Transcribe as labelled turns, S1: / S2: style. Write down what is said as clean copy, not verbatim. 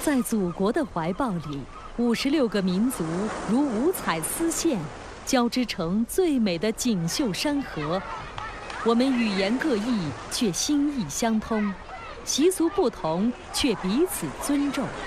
S1: 在祖国的怀抱里，56个民族如五彩丝线，交织成最美的锦绣山河。我们语言各异，却心意相通；习俗不同，却彼此尊重。